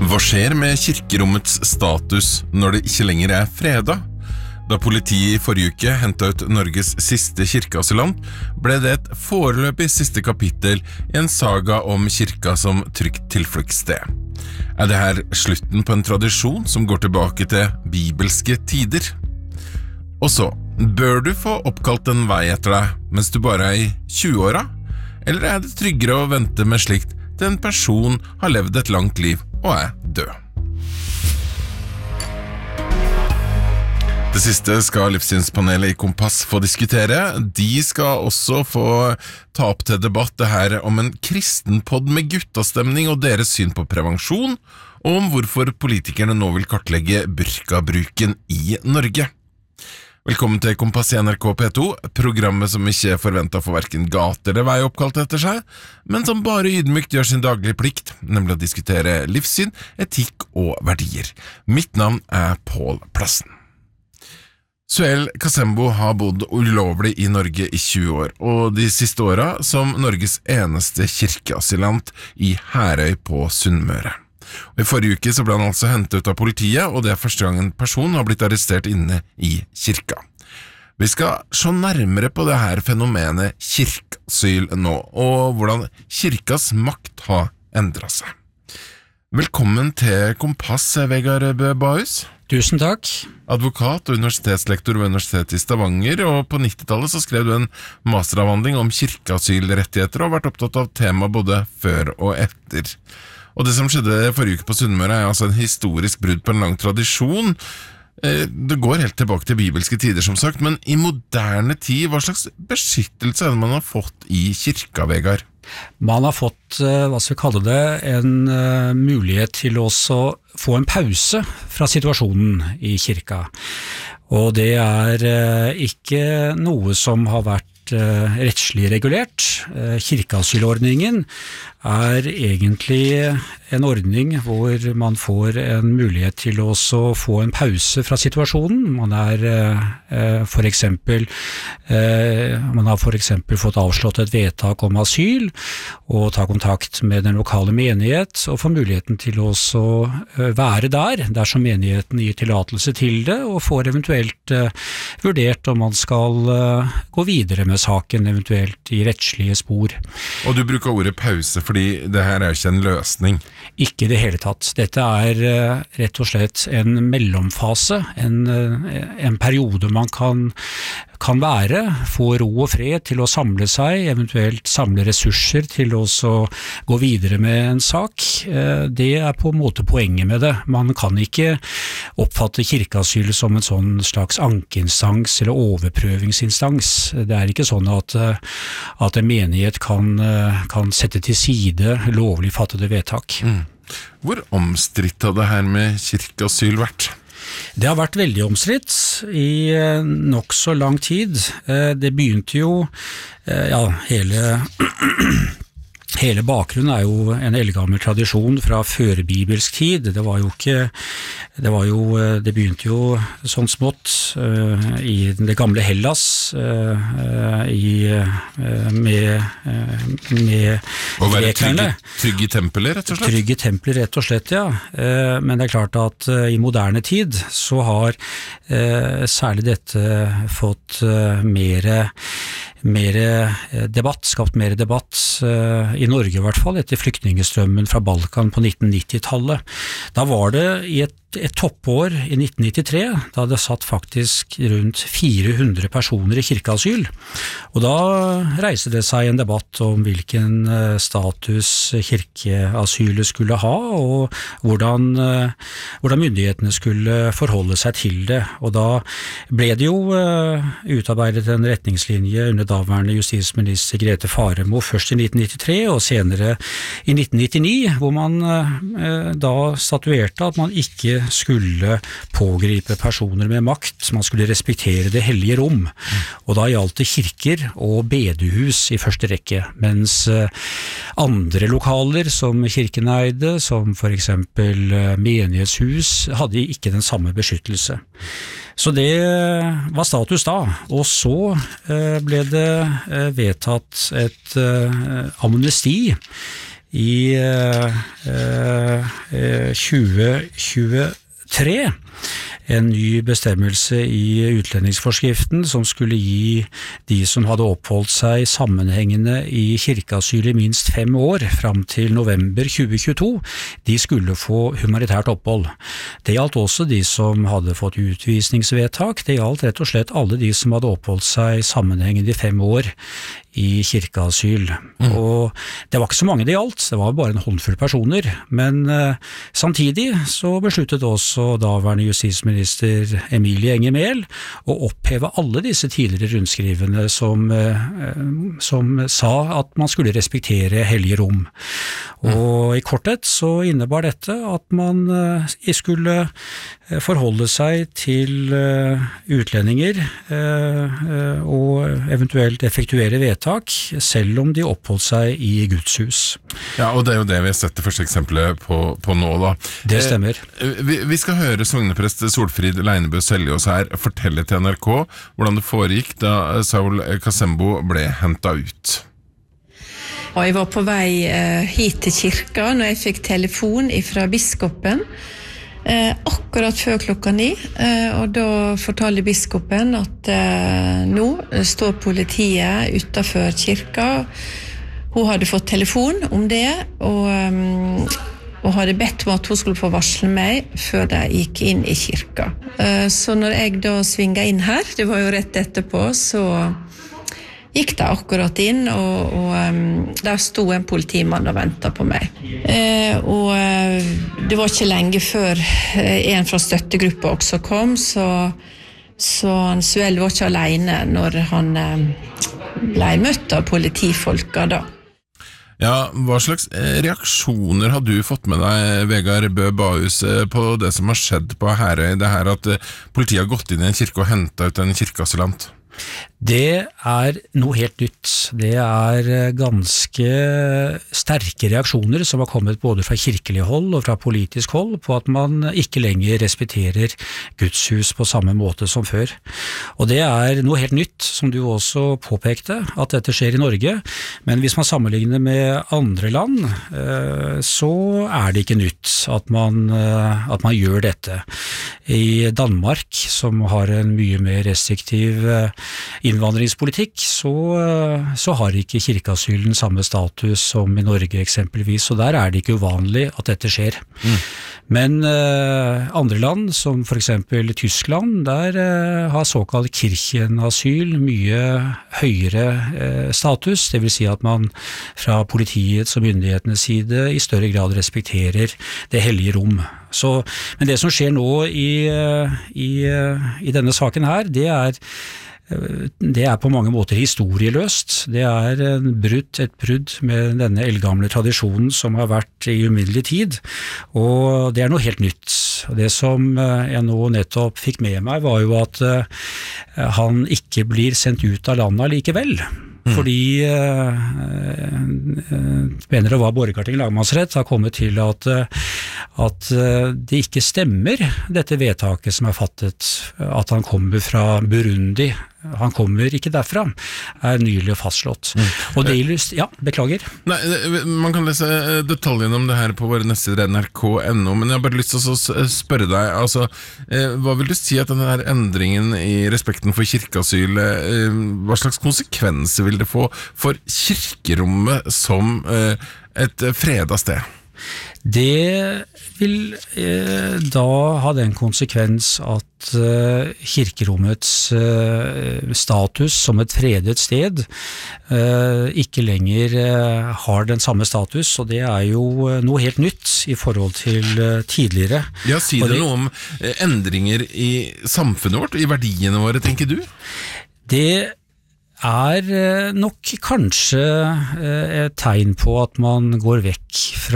Hva skjer med kirkerommets status når det ikke lenger er fredag? Da politiet i forrige uke hentet ut Norges siste kirkeasylant, ble det et foreløpig siste kapittel i en saga om kirka som trygt tilfluktssted. Er det her slutten på en tradisjon som går tilbake til bibelske tider? Og så, bør du få oppkalt en vei etter deg mens du bare er i 20-åra? Eller er det tryggere å vente med slikt til en person har levd et langt liv og er død? Det siste skal livssynspanelet i Kompass få diskutere. De skal også få ta opp til debatt det her om en kristenpodd med guttastemning og deres syn på prevensjon, og om hvorfor politikerne nå vil kartlegge burkabruken i Norge. Velkommen til Kompass i NRK P2, programmet som ikke er forventet for hverken gater eller vei oppkalt etter seg, men som bare ydmykt gjør sin daglige plikt, nemlig å diskutere livssyn, etikk og verdier. Mitt navn er Pål Plassen. Suel Kasembo har bodd ulovlig i Norge i 20 år, og de siste åra som Norges eneste kirkeasylant i Herøy på Sunnmøre. Og i forrige uke så ble han altså hentet ut av politiet, og det er første gang en person har blitt arrestert inne i kirka. Vi skal se nærmere på det her fenomenet kirkeasyl nå, og hvordan kirkas makt har endret seg. Velkommen til Kompass, Vegard Bø Bahus. Tusen takk. Advokat og universitetslektor ved Universitetet i Stavanger, og på 90-tallet så skrev du en masteravhandling om kirkeasylrettigheter og har vært opptatt av tema både før og etter. Og det som skjedde forrige uke på Sunnmøre er altså en historisk brudd på en lang tradisjon. Det går helt tilbake til bibelske tider som sagt, men i moderne tid, hva slags beskyttelse er det man har fått i kirka, Vegard? Man har fått, hva skal vi kalle det, en mulighet til også få en pause fra situasjonen i kirka. Og det er ikke noe som har vært rettslig regulert. Kirkeasylordningen er egentlig en ordning hvor man får en mulighet til å få en pause fra situasjonen. Man har for eksempel fått avslått et vedtak om asyl og ta kontakt med den lokale menighet og få muligheten til å være der dersom menigheten gir tillatelse til det, og får eventuelt vurdert om man skal gå videre med saken, eventuelt i rettslige spor. Og du bruker ordet pause fordi det her er ikke en løsning. Ikke i det hele tatt. Dette er rett og slett en mellomfase, en periode man kan være, få ro og fred til å samle seg, eventuelt samle ressurser til å gå videre med en sak. Det er på en måte poenget med det. Man kan ikke oppfatte kirkeasyl som en sånn slags ankeinstans eller overprøvingsinstans. Det er ikke sånn at en menighet kan sette til side lovlig fattede vedtak. Hvor omstridt har det her med kirkeasyl vært? Det har vært veldig omstridt i nok så lang tid. Det begynte jo, hele bakgrunnen er jo en eldgammel tradisjon fra førbibelsk tid. Det begynte jo sånn smått i det gamle Hellas med å være trygg i tempelet, rett og slett? Trygg i tempelet, rett og slett, ja. Men det er klart at i moderne tid så har særlig dette fått skapt mer debatt i Norge i hvert fall, etter flyktningestrømmen fra Balkan på 1990-tallet. Da var det i et toppår i 1993, da det satt faktisk rundt 400 personer i kirkeasyl. Og da reiste det seg en debatt om hvilken status kirkeasylet skulle ha, og hvordan myndighetene skulle forholde seg til det. Og da ble det jo utarbeidet en retningslinje under daværende justisminister Grete Faremo, først i 1993 og senere i 1999, hvor man da statuerte at man ikke skulle pågripe personer med makt, man skulle respektere det hellige rom, og da gjaldt det kirker og bedehus i første rekke, mens andre lokaler som kirken eide, som for eksempel menighetshus, hadde ikke den samme beskyttelse. Så det var status da, og så ble det vedtatt et amnesti i 2023 en ny bestemmelse i utlendingsforskriften som skulle gi de som hadde oppholdt seg sammenhengende i kirkeasyl i minst 5 år fram til november 2022, de skulle få humanitært opphold. Det gjaldt også de som hadde fått utvisningsvedtak, det gjaldt rett og slett alle de som hadde oppholdt seg sammenhengende i 5 år i kirkeasyl. Og det var ikke så mange det gjaldt, det var bare en håndfull personer, men samtidig så besluttet også daværende justisminister Emilie Enger Mehl å oppheve alle disse tidligere rundskrivene som sa at man skulle respektere hellige rom. Og i korthet så innebar dette at man skulle forholde seg til utlendinger og eventuelt effektuere vedtak, selv om de oppholdt seg i Guds hus. Ja, og det er jo det vi har sett det første eksempelet på nå da. Det stemmer. Vi skal høre sogneprest Solfrid Leinebø Seljås her fortelle til NRK hvordan det foregikk da Saul Kasembo ble hentet ut. Og jeg var på vei hit til kirka når jeg fikk telefon fra biskopen akkurat før 9, og da fortalte biskopen at nå står politiet utenfor kirka. Hun hadde fått telefon om det, og hadde bedt om at hun skulle få varsle meg før de gikk inn i kirka. Så når jeg da svinget inn her, det var jo rett etterpå, så gikk det akkurat inn, og der stod en politimann og ventet på meg. Og det var ikke lenge før en fra støttegruppa også kom, så Suell var ikke alene når han ble møtt av politifolka da. Ja, hva slags reaksjoner har du fått med deg, Vegard Bø Bahus, på det som har skjedd på Herøy, det her at politiet har gått inn i en kirke og hentet ut en kirkeasylant? Det er noe helt nytt. Det er ganske sterke reaksjoner som har kommet både fra kirkelig hold og fra politisk hold på at man ikke lenger respekterer Guds hus på samme måte som før. Og det er noe helt nytt, som du også påpekte, at dette skjer i Norge. Men hvis man sammenligner med andre land, så er det ikke nytt at man gjør dette. I Danmark, som har en mye mer restriktiv innvandringspolitikk, så har ikke kirkeasylen samme status som i Norge eksempelvis, og der er det ikke uvanlig at dette skjer. Men andre land, som for eksempel Tyskland, der har såkalt kirkenasyl mye høyere status, det vil si at man fra politiets og myndighetenes side i større grad respekterer det hellige rom. Men det som skjer nå i denne saken her, det er på mange måter historieløst. Det er et brudd med denne eldgamle tradisjonen som har vært i umiddelig tid, og det er noe helt nytt. Det som jeg nå nettopp fikk med meg var jo at han ikke blir sendt ut av landet likevel. Fordi mener det var Borgarting lagmannsrett har kommet til at det ikke stemmer, dette vedtaket som er fattet, at han kommer fra Burundi. Han kommer ikke derfra, er nylig fastslått. Og det ja, beklager. Nei, man kan lese detaljene om det her på våre nettsider nrk.no, men jeg har bare lyst til å spørre deg, altså, hva vil du si at denne her endringen i respekten for kirkeasyl, hva slags konsekvenser vil det få for kirkerommet som et fredet sted? Det vil da ha den konsekvens at kirkerommets status som et fredet sted ikke lenger har den samme status, og det er jo noe helt nytt i forhold til tidligere. Ja, si det noe om endringer i samfunnet vårt, i verdiene våre, tenker du? Det er nok kanskje et tegn på at man går vekk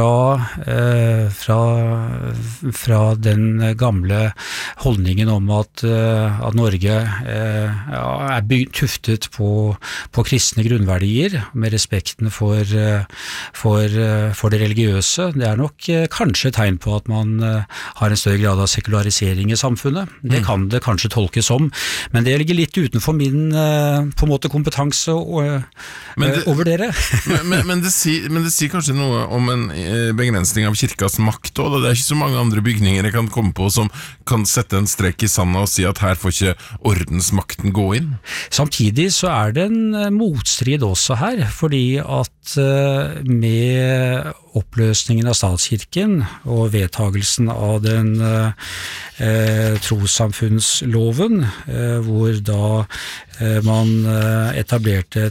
fra den gamle holdningen om at Norge er tuftet på kristne grunnverdier, med respekten for det religiøse. Det er nok kanskje et tegn på at man har en større grad av sekularisering i samfunnet. Det kan det kanskje tolkes som, men det ligger litt utenfor min på en måte kompetanse å vurdere. Men det sier kanskje noe om en begrensning av kirkas makt også, da. Det er ikke så mange andre bygninger jeg kan komme på som kan sette en strek i sanden og si at her får ikke ordensmakten gå inn. Samtidig så er det en motstrid også her, fordi at med oppløsningen av statskirken og vedtagelsen av den trossamfunnsloven, hvor da man etablerte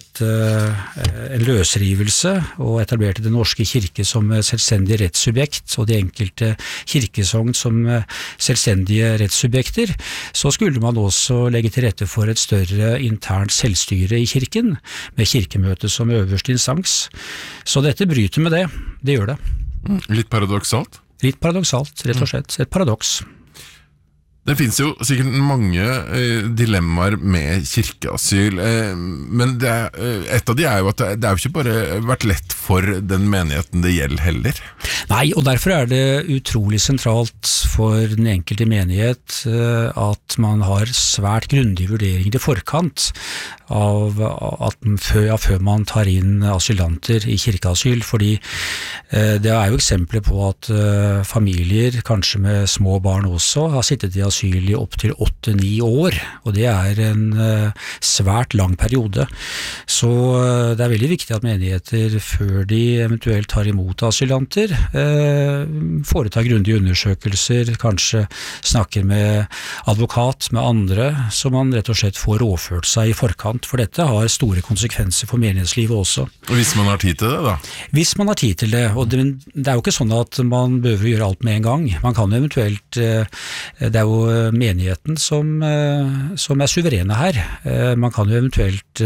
en løsrivelse og etablerte Den norske kirke som selvstendig rettssubjekt og de enkelte kirkesogn som selvstendige rettssubjekter, så skulle man også legge til rette for et større internt selvstyre i kirken, med kirkemøtet som øverste instans. Så dette bryter med det. Det gjør det. Litt paradoksalt? Litt paradoksalt, rett og slett. Et paradoks. Det finnes jo sikkert mange dilemmaer med kirkeasyl, men et av de er jo at det er jo ikke bare vært lett for den menigheten det gjelder heller. Nei, og derfor er det utrolig sentralt for den enkelte menighet at man har svært grundige vurderinger i forkant av før man tar inn asylanter i kirkeasyl, fordi det er jo eksempler på at familier, kanskje med små barn også, har sittet i asyl i opp til 8-9 år, og det er en svært lang periode. Så det er veldig viktig at menigheter, før de eventuelt tar imot asylanter, foretar grundige undersøkelser, kanskje snakker med advokat, med andre, så man rett og slett får råført seg i forkant, for dette har store konsekvenser for menighetslivet også. Og hvis man har tid til det da? Hvis man har tid til det, og det er jo ikke sånn at man behøver gjøre alt med en gang. Man kan eventuelt, det er jo menigheten som er suverene her. Man kan jo eventuelt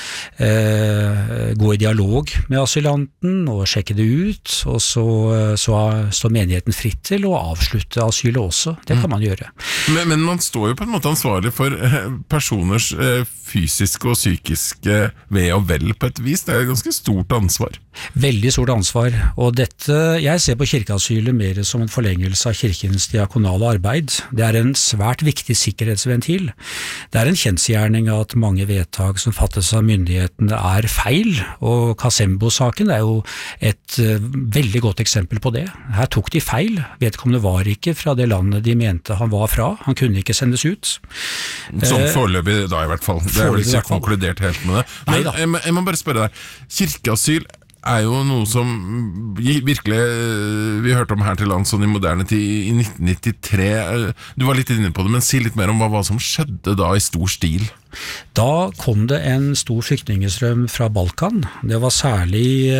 gå i dialog med asylanten og sjekke det ut, og så står menigheten fritt til å avslutte asylet også. Det kan man gjøre. Men man står jo på en måte ansvarlig for personers fysiske og psykiske ve og vel på et vis. Det er et ganske stort ansvar. Veldig stort ansvar, og jeg ser på kirkeasylet mer som en forlengelse av kirkens diakonale arbeid. Det er en svært viktig sikkerhetsventil. Det er en kjensgjerning at mange vedtak som fattes av myndighetene er feil, og Kasembo-saken er jo et veldig godt eksempel på det. Her tok de feil. Vedkommende var ikke fra det landet de mente han var fra. Han kunne ikke sendes ut. Som foreløpig da i hvert fall. Det er vel ikke konkludert helt med det. Men jeg må bare spørre deg, kirkeasyl er jo noe som virkelig vi hørte om her til land sånn i moderne tid i 1993. Du var litt inne på det, men si litt mer om hva som skjedde da i stor stil. Da kom det en stor flyktningestrøm fra Balkan. Det var særlig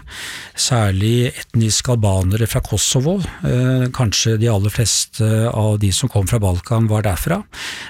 etniske albanere fra Kosovo. Kanskje de aller fleste av de som kom fra Balkan var derfra.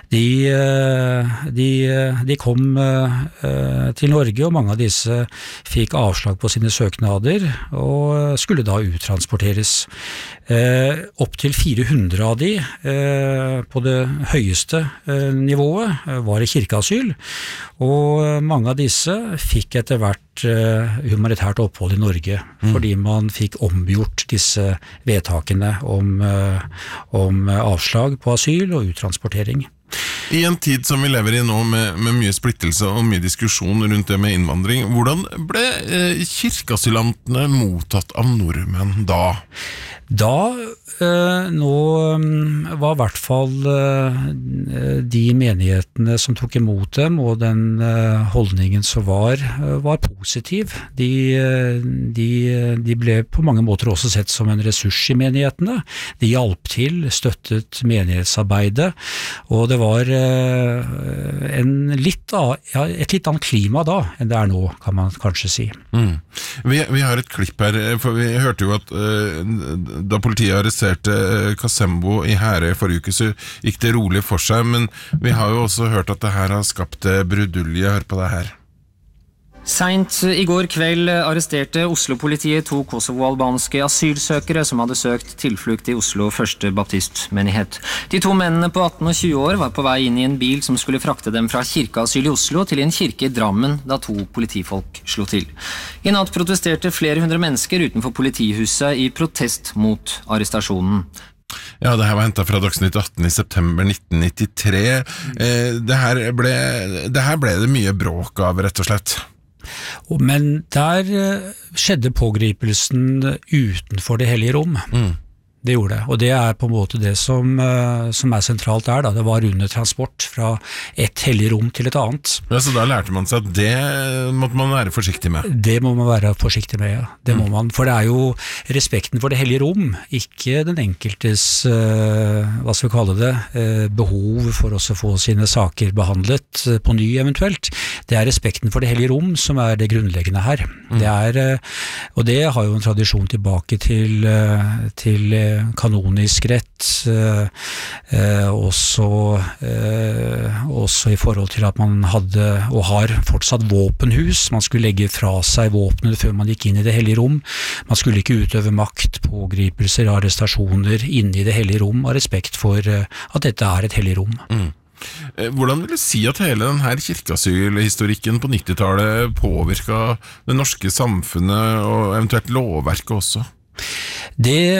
De kom til Norge, og mange av disse fikk avslag på sine søknader og skulle da uttransporteres. Opp til 400 av de på det høyeste nivået var i kirkeasyl, og mange av disse fikk etter hvert humanitært opphold i Norge, fordi man fikk omgjort disse vedtakene om avslag på asyl og uttransportering. I en tid som vi lever i nå med mye splittelse og mye diskusjon rundt det med innvandring, hvordan ble kirkeasylantene mottatt av nordmenn da? Nå var i hvert fall de menighetene som tok imot dem, og den holdningen som var positiv. De ble på mange måter også sett som en ressurs i menighetene. De hjalp til, støttet menighetsarbeidet, og det var et litt annet klima da enn det er nå, kan man kanskje si. Vi har et klipp her, for vi hørte jo at da politiet arresterte Kasembo i Herøy forrige uke, så gikk det rolig for seg, men vi har jo også hørt at det her har skapt brudulje. Hør på det her. Sent i går kveld arresterte Oslo-politiet 2 kosovo-albanske asylsøkere som hadde søkt tilflukt i Oslo Første Baptistmenighet. De 2 mennene på 18 og 20 år var på vei inn i en bil som skulle frakte dem fra kirkeasyl i Oslo til en kirke i Drammen da 2 politifolk slo til. I natt protesterte flere hundre mennesker utenfor politihuset i protest mot arrestasjonen. Ja, det her var hentet fra Dagsnytt 18 i september 1993. Det her ble det mye bråk av, rett og slett. Men der skjedde pågripelsen utenfor det hellige rom. Det gjorde det, og det på en måte det som sentralt der da. Det var under transport fra et hellig rom til et annet. Ja, så da lærte man seg at det måtte man være forsiktig med? Det må man være forsiktig med, ja. Det må man, for det jo respekten for det hellige rom, ikke den enkeltes, hva skal vi kalle det, behov for å få sine saker behandlet på ny eventuelt. Det respekten for det hellige rom som det grunnleggende her. Og det har jo en tradisjon tilbake til kanonisk rett, også i forhold til at man hadde og har fortsatt våpenhus. Man skulle legge fra seg våpnene før man gikk inn i det hellige rom. Man skulle ikke utøve makt, pågripelser, arrestasjoner inne i det hellige rom av respekt for at dette et hellig rom. Hvordan vil du si at hele denne kirkeasylhistorikken på 90-tallet påvirket det norske samfunnet og eventuelt lovverket også? Det